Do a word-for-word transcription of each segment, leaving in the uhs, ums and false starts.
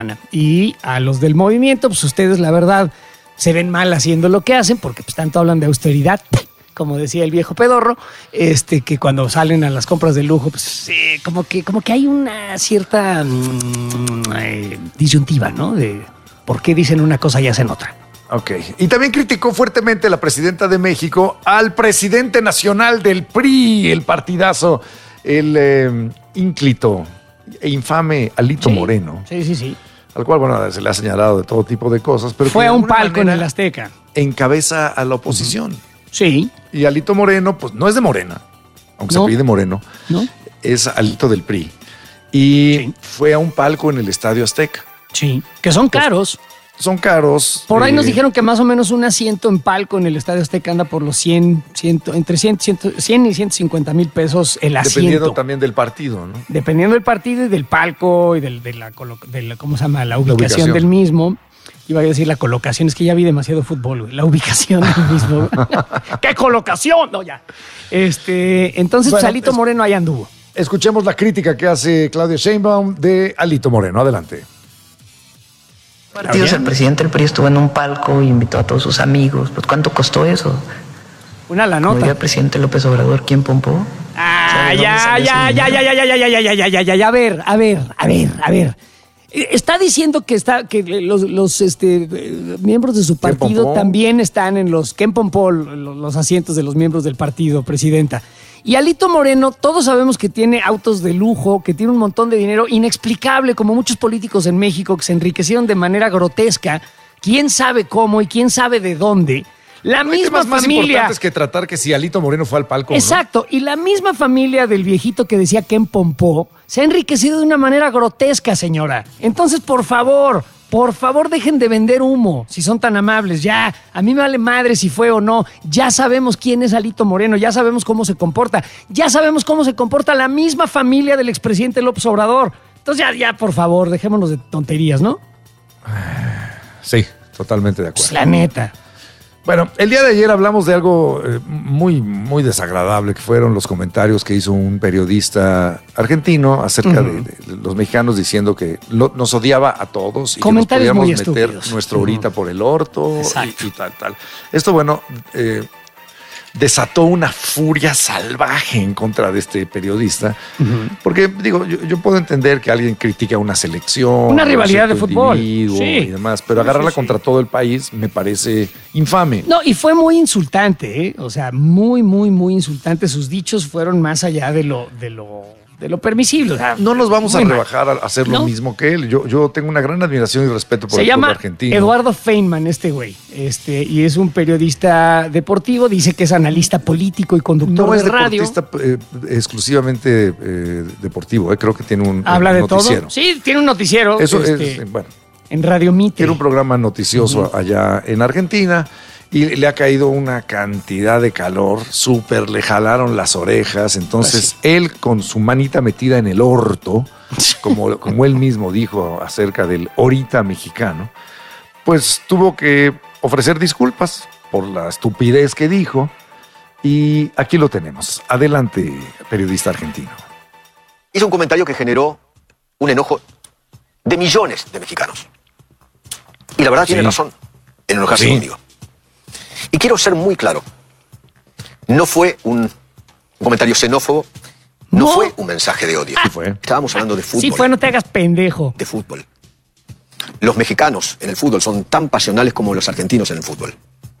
Y a los del movimiento, pues ustedes la verdad se ven mal haciendo lo que hacen, porque pues tanto hablan de austeridad, como decía el viejo pedorro, este, que cuando salen a las compras de lujo, pues sí, como que, como que hay una cierta mmm, eh, disyuntiva, ¿no? De por qué dicen una cosa y hacen otra. Ok. Y también criticó fuertemente la presidenta de México al presidente nacional del P R I, el partidazo, el eh, ínclito e infame Alito Sí, Moreno. Sí, sí, sí. Al cual, bueno, se le ha señalado de todo tipo de cosas. Pero Fue que a de un alguna palco en manera el Azteca. encabeza a la oposición. Sí. Y Alito Moreno, pues no es de Morena, aunque No. se pide Moreno, ¿No? es Alito del P R I. Y Sí. fue a un palco en el Estadio Azteca. Sí. Que son caros. Son caros. Por ahí eh, nos dijeron que más o menos un asiento en palco en el Estadio Azteca anda por los cien, cien entre cien, cien, cien y ciento cincuenta mil pesos el asiento. Dependiendo también del partido, ¿no? Dependiendo del partido y del palco y del, de, la, colo- de la, ¿cómo se llama? La ubicación, ubicación. del mismo. Iba a decir la colocación, es que ya vi demasiado fútbol, güey. La ubicación del mismo. ¡Qué colocación! No, ya. Este, entonces, Bueno, pues, Alito es- Moreno ahí anduvo. Escuchemos la crítica que hace Claudia Sheinbaum de Alito Moreno. Adelante. Partidos, el presidente del P R I estuvo en un palco y invitó a todos sus amigos. Pues, ¿cuánto costó eso? Una la Como diría nota. el presidente López Obrador, ¿quién pompó? Ah, ¿Sabe dónde ya, salió ya, ese ya, ya, dinero? ya, ya, ya, ya, ya, ya, ya, ya, ya, a ver, a ver, a ver, a ver. Eh, Está diciendo que está que los, los este, eh, miembros de su ¿Quién partido pompó? también están en los Ken pompó los, los asientos de los miembros del partido, presidenta. Y Alito Moreno, todos sabemos que tiene autos de lujo, que tiene un montón de dinero inexplicable, como muchos políticos en México que se enriquecieron de manera grotesca. ¿Quién sabe cómo y quién sabe de dónde? La Hay misma temas más familia. importantes que tratar que si Alito Moreno fue al palco. ¿no? Exacto, y la misma familia del viejito que decía Ken Pompó se ha enriquecido de una manera grotesca, señora. Entonces, por favor, por favor, dejen de vender humo, si son tan amables. Ya, a mí me vale madre si fue o no. Ya sabemos quién es Alito Moreno, ya sabemos cómo se comporta, ya sabemos cómo se comporta la misma familia del expresidente López Obrador. Entonces, ya, ya, por favor, dejémonos de tonterías, ¿no? Sí, totalmente de acuerdo. Pues la neta. Bueno, el día de ayer hablamos de algo eh, muy, muy desagradable, que fueron los comentarios que hizo un periodista argentino acerca de, de los mexicanos diciendo que lo- nos odiaba a todos y Comentarios que nos muy podíamos meter estúpidos. nuestro ahorita por el orto Exacto. y, y tal, tal. Esto, bueno, eh, desató una furia salvaje en contra de este periodista, porque, digo, yo, yo puedo entender que alguien critique a una selección, Una a un rivalidad de cierto fútbol. individuo Sí. y demás, pero Sí, agarrarla sí, sí. contra todo el país me parece infame. No, y fue muy insultante, ¿eh? O sea, muy, muy, muy insultante. Sus dichos fueron más allá de lo, de lo, de lo permisible. O sea, No nos vamos a muy mal. rebajar a hacer lo ¿No? mismo que él. Yo, yo tengo una gran admiración y respeto por Se el llama fútbol argentino. Eduardo Feynman, este güey. Este, y es un periodista deportivo. Dice que es analista político y conductor No es de radio. deportista eh, exclusivamente eh, deportivo. eh, Creo que tiene un, Habla un de noticiero. todo. Sí, tiene un noticiero. Eso este, es, eh, bueno, en Radio Mitre. tiene un programa noticioso allá en Argentina y le ha caído una cantidad de calor, súper, le jalaron las orejas, entonces él con su manita metida en el orto, como, como él mismo dijo acerca del ahorita mexicano, pues tuvo que ofrecer disculpas por la estupidez que dijo y aquí lo tenemos. Adelante, periodista argentino. Hizo un comentario que generó un enojo de millones de mexicanos. Y la verdad tiene Sí. razón en enojarse Sí. conmigo. Y quiero ser muy claro. No fue un, un comentario xenófobo, no, No. fue un mensaje de odio. Sí fue. Estábamos hablando de fútbol. Sí fue, no te hagas pendejo. De fútbol. Los mexicanos en el fútbol son tan pasionales como los argentinos en el fútbol.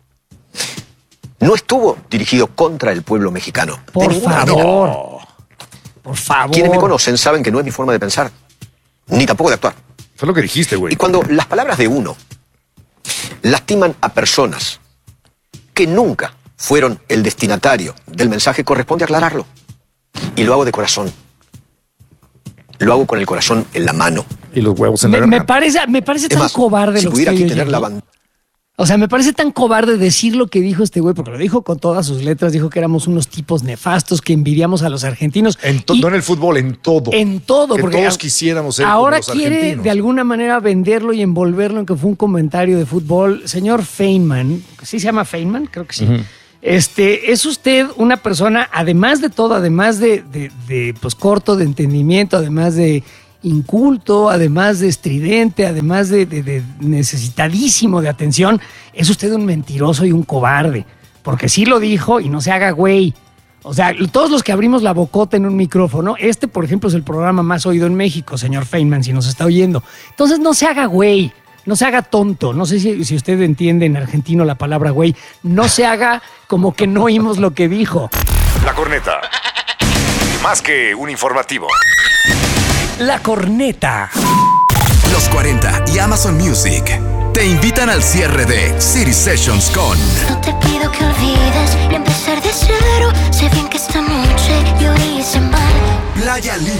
No estuvo dirigido contra el pueblo mexicano. de Por ninguna favor. manera. Por favor. Quienes me conocen saben que no es mi forma de pensar, ni tampoco de actuar. Fue lo que dijiste, güey. Y cuando las palabras de uno lastiman a personas que nunca fueron el destinatario del mensaje, corresponde aclararlo. Y lo hago de corazón. Lo hago con el corazón en la mano. Y los huevos en la Me, me garganta. parece, me parece Es tan más, cobarde si lo que pudiera estoy aquí tener la oyendo. bandera. O sea, me parece tan cobarde decir lo que dijo este güey, porque lo dijo con todas sus letras, dijo que éramos unos tipos nefastos, que envidiamos a los argentinos. En to- Y no en el fútbol, en todo. en todo, Que porque todos a- quisiéramos ser ahora como los quiere argentinos. de alguna manera venderlo y envolverlo en que fue un comentario de fútbol. Señor Feynman, ¿sí se llama Feynman? Creo que sí. Este, es usted una persona, además de todo, además de, de, de, pues corto de entendimiento, además de inculto, además de estridente, además de, de, de necesitadísimo de atención, es usted un mentiroso y un cobarde. Porque sí lo dijo y no se haga güey. O sea, todos los que abrimos la bocota en un micrófono, este, por ejemplo, es el programa más oído en México, señor Feynman, si nos está oyendo. Entonces no se haga güey, no se haga tonto. No sé si, si usted entiende en argentino la palabra güey. No se haga como que no oímos lo que dijo. La Corneta. Más que un informativo. La Corneta. Los cuarenta y Amazon Music te invitan al cierre de City Sessions con No te pido que olvides y empezar de cero. Sé bien que esta noche yo hice mal. Playa Libre.